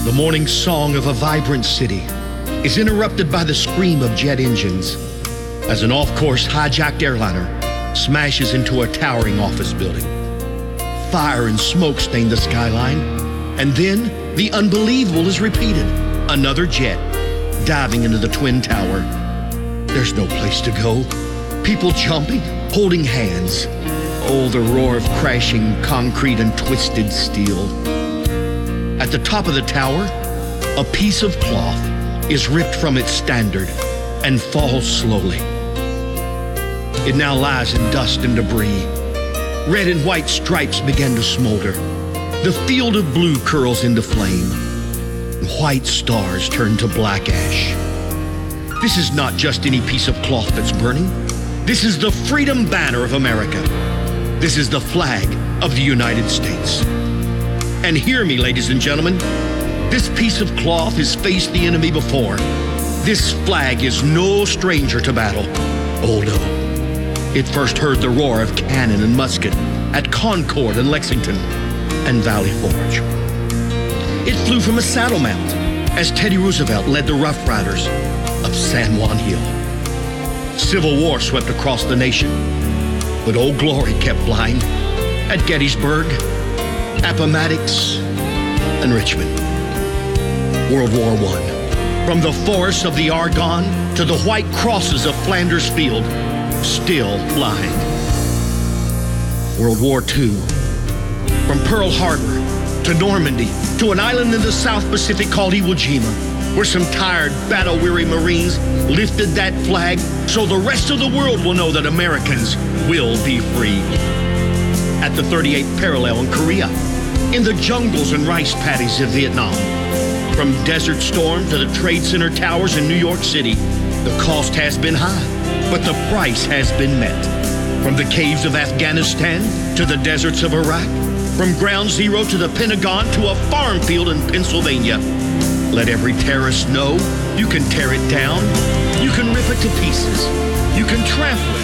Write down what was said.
The morning song of a vibrant city is interrupted by the scream of jet engines as an off-course hijacked airliner smashes into a towering office building. Fire and smoke stain the skyline, and then the unbelievable is repeated. Another jet diving into the Twin Tower. There's no place to go. People jumping, holding hands. Oh, the roar of crashing concrete and twisted steel. At the top of the tower, a piece of cloth is ripped from its standard and falls slowly. It now lies in dust and debris. Red and white stripes begin to smolder. The field of blue curls into flame. White stars turn to black ash. This is not just any piece of cloth that's burning. This is the freedom banner of America. This is the flag of the United States. And hear me, ladies and gentlemen, this piece of cloth has faced the enemy before. This flag is no stranger to battle. Oh no. It first heard the roar of cannon and musket at Concord and Lexington and Valley Forge. It flew from a saddle mount as Teddy Roosevelt led the Rough Riders up San Juan Hill. Civil War swept across the nation, but Old Glory kept flying at Gettysburg, Appomattox, and Richmond. World War I. From the forests of the Argonne to the white crosses of Flanders Field, still flying. World War II. From Pearl Harbor to Normandy to an island in the South Pacific called Iwo Jima, where some tired, battle-weary Marines lifted that flag so the rest of the world will know that Americans will be free. At the 38th parallel in Korea, in the jungles and rice paddies of Vietnam, from Desert Storm to the Trade Center towers in New York City, the cost has been high, but the price has been met. From the caves of Afghanistan to the deserts of Iraq, from Ground Zero to the Pentagon to a farm field in Pennsylvania, let every terrorist know you can tear it down, you can rip it to pieces, you can trample it,